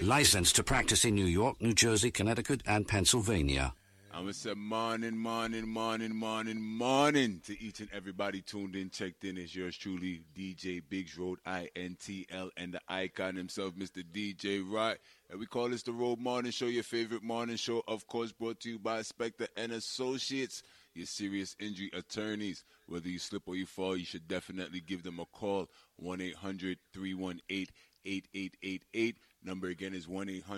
Licensed to practice in New York, New Jersey, Connecticut, and Pennsylvania. I'm going to say morning to each and everybody tuned in, checked in. It's yours truly, DJ Biggs Road, INTL, and the icon himself, Mr. DJ Wright. And we call this the Road Morning Show, your favorite morning show, of course, brought to you by Spectre and Associates, your serious injury attorneys. Whether you slip or you fall, you should definitely give them a call, 1-800-318-8888. Number again is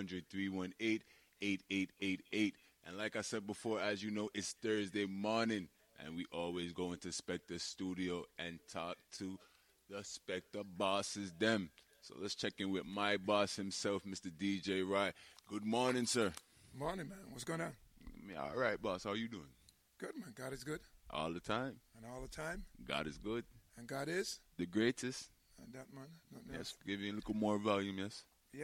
1-800-318-8888. And like I said before, as you know, it's Thursday morning, and we always go into Spectre Studio and talk to the Spectre bosses, them. So let's check in with my boss himself, Mr. DJ Wright. Good morning, sir. Morning, man. What's going on? All right, boss. How you doing? Good, man. God is good. All the time. And all the time. God is good. And God is? The greatest. And that, man. Nothing Yes, else. give you a little more volume, yes. Yeah.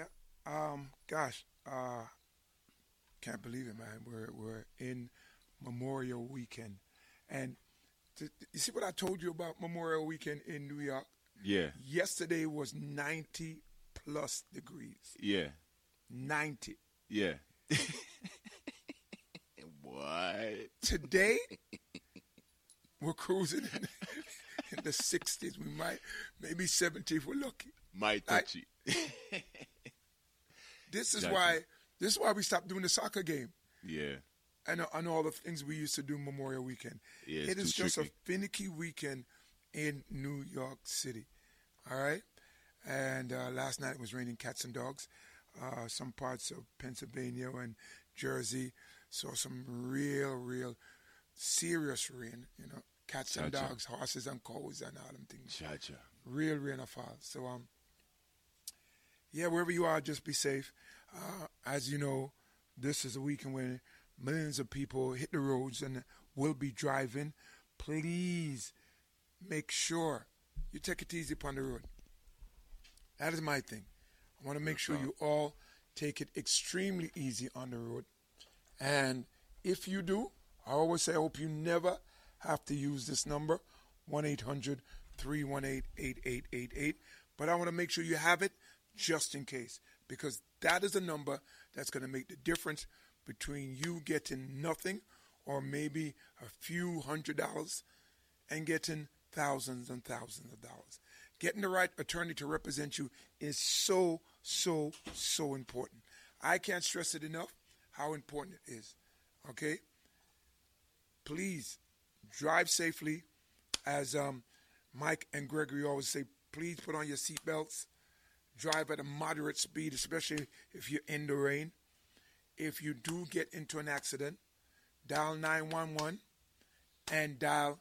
Can't believe it, man. We're in Memorial Weekend. And you see what I told you about Memorial Weekend in New York? Yeah. Yesterday was 90-plus degrees. Yeah. 90. Yeah. What? Today, we're cruising in the 60s. We maybe 70 if we're lucky. Might touch it. This is Exactly. why we stopped doing the soccer game. Yeah. And all the things we used to do Memorial Weekend. Yeah, It is too just tricky. a finicky weekend in New York City. All right? And last night it was raining cats and dogs. Some parts of Pennsylvania and Jersey saw some real serious rain. You know, cats and Cha-cha. dogs, horses and cows and all them things. Cha-cha. Real rain or fall. So, yeah, wherever you are, just be safe. As you know, this is a weekend when millions of people hit the roads and will be driving. Please make sure you take it easy upon the road. That is my thing. I want to make sure you all take it extremely easy on the road. And if you do, I always say I hope you never have to use this number, 1-800-318-8888. But I want to make sure you have it just in case, because that is a number that's going to make the difference between you getting nothing or maybe a few $100s and getting thousands and thousands of dollars. Getting the right attorney to represent you is so important. I can't stress it enough how important it is. Okay? Please drive safely. As Mike and Gregory always say, please put on your seatbelts. Drive at a moderate speed, especially if you're in the rain. If you do get into an accident, dial 911 and dial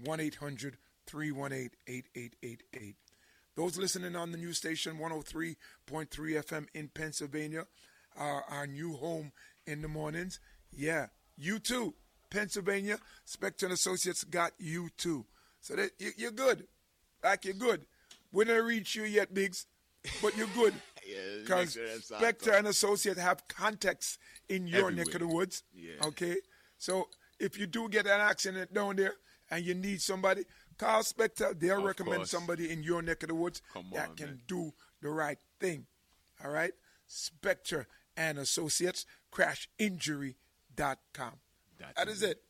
1-800-318-8888. Those listening on the news station, 103.3 FM in Pennsylvania, our new home in the mornings. Yeah, you too. Pennsylvania, Spectre and Associates got you too. So that you're good. Like you're good. We didn't reach you yet, Biggs, but you're good. Because Spectre and Associates have contacts in your Everywhere. neck of the woods. Yeah. Okay? So if you do get an accident down there and you need somebody, call Spectre. They'll Of recommend course. somebody in your neck of the woods Come that on, can man. do the right thing. All right? Spectre and Associates, crashinjury.com. That is it.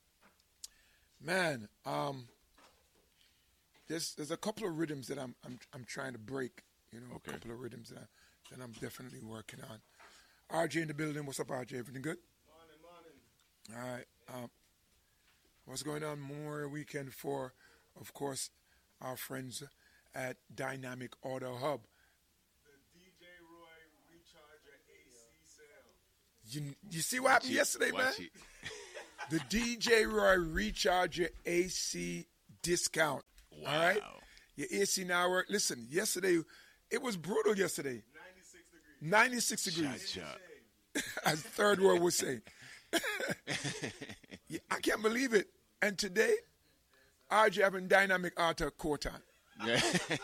Man, there's a couple of rhythms that I'm trying to break. You know, Okay. a couple of rhythms that I'm definitely working on. RJ in the building. What's up, RJ? Everything good? Morning. All right. What's going on? Memorial Weekend for, of course, our friends at Dynamic Auto Hub. The DJ Roy Recharger AC sale. You see what happened yesterday, man? Watch it. The DJ Roy Recharger AC discount. Wow. All right? Your AC now work. Listen, yesterday, it was brutal yesterday. 96 degrees. Cha-cha. As Third World would say. Yeah, I can't believe it. And today, RJ having Dynamic Auto coat on. Yeah.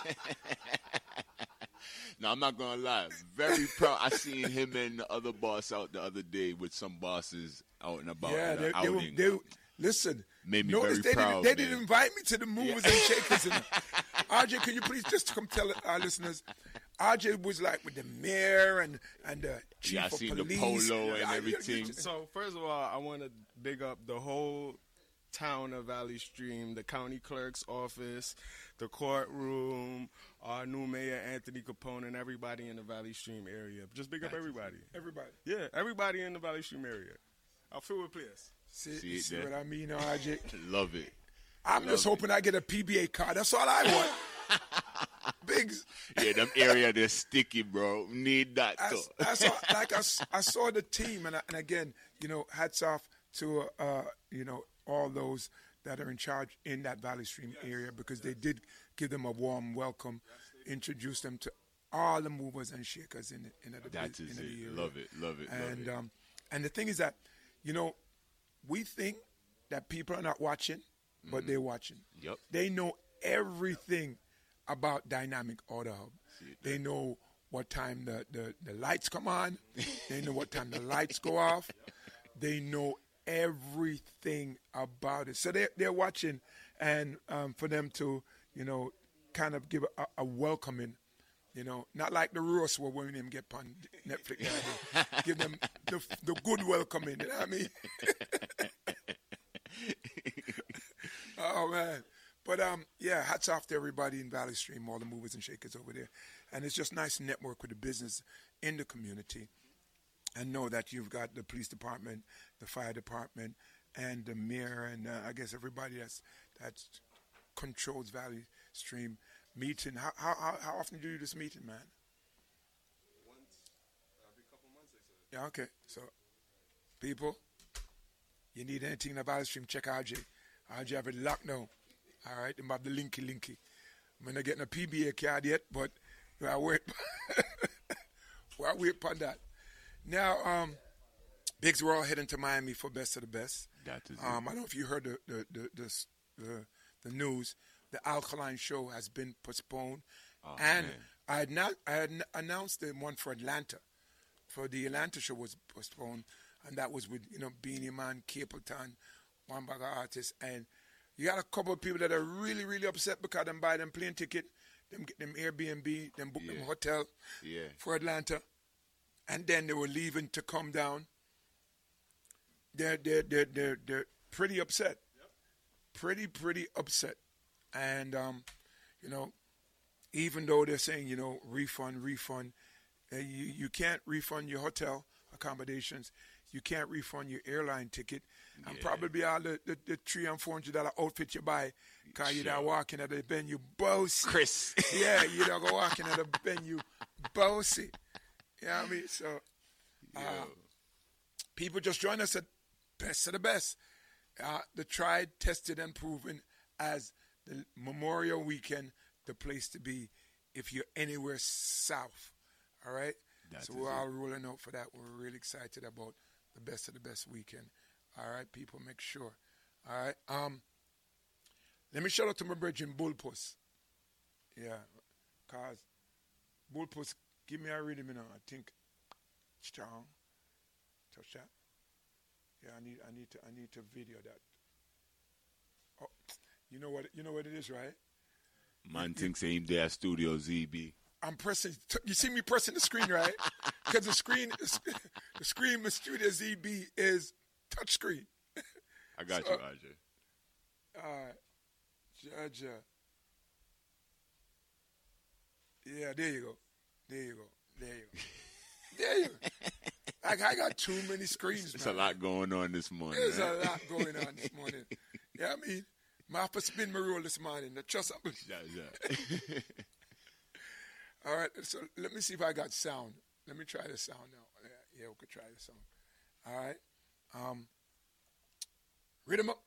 No, I'm not gonna lie. Very proud. I seen him and the other boss out the other day with some bosses out and about. Yeah, at an they outing. listen. Made me notice very proud, They man. didn't invite me to the movers and shakers. RJ, can you please just come tell our listeners, RJ was like with the mayor and the chief Yeah, I of seen the police. polo and everything. So first of all, I want to big up the whole town of Valley Stream, the county clerk's office, the courtroom, our new mayor Anthony Capone, and everybody in the Valley Stream area. Just big up everybody. Everybody. Yeah, everybody in the Valley Stream area. I feel with players. See it there. what I mean, RJ? Love it. I'm just hoping I get a PBA card. That's all I want. Biggs. Yeah, them area they're sticky, bro. Need that too. I saw the team, and again, hats off to all those that are in charge in that Valley Stream area, because they did give them a warm welcome, introduce them to all the movers and shakers in the area. Love it. And the thing is that, we think that people are not watching, but they're watching. Yep. They know everything about Dynamic Auto Hub. They know what time the lights come on. They know what time the lights go off. They know everything about it. So they're watching, and for them to, kind of give a welcoming, not like the roast where when them get on Netflix. Give them the good welcoming, you know what I mean? Oh, man. But, hats off to everybody in Valley Stream, all the movers and shakers over there. And it's just nice to network with the business in the community and know that you've got the police department, the fire department, and the mayor, and I guess everybody that controls Valley Stream meeting. How often do you do this meeting, man? Once every couple months, they said. Yeah, okay. So, people, you need anything in the Valley Stream, check RJ. RJ have it locked now. All right, I'm about the linky. I'm not getting a PBA card yet, but I wait. Well, I wait upon that. Now, Biggs, we're all heading to Miami for Best of the Best. That is I don't know if you heard the news. The Alkaline show has been postponed, and man. I had announced the one for Atlanta. For the Atlanta show was postponed, and that was with Beanie Man, Capleton, one bag of artists, and you got a couple of people that are really, really upset because them buy them plane ticket, them get them Airbnb, them book them hotel for Atlanta, and then they were leaving to come down. They're pretty upset, pretty upset, and even though they're saying refund, you can't refund your hotel accommodations. You can't refund your airline ticket, and probably all the $300 and $400 outfit you buy, because you're not walking at the venue bossy. Chris. Yeah, you're not walking at the venue bossy. You know what I mean? So, people just join us at Best of the Best. The tried, tested, and proven as the Memorial Weekend, the place to be if you're anywhere south. All right? So we're all rolling out for that. We're really excited about the Best of the Best weekend. All right, people, make sure. All right. Let me shout out to my brethren, Bullpuss. Yeah, cause Bullpuss give me a rhythm, I think strong. Touch that. Yeah, I need to video that. Oh, you know what it is, right? Man thinks him there Studio ZB. I'm pressing. You see me pressing the screen, right? Because the screen with Studio ZB is touch screen. I got you, RJ. All right, Jaja. Yeah, there you go. I got too many screens. There's a lot going on this morning. There's a lot going on this morning. Yeah, I mean, I have to spin my rule this morning. Trust me. Yeah. All right, so let me see if I got sound. Let me try the sound now. Yeah, we could try the sound. All right. Rhythm up.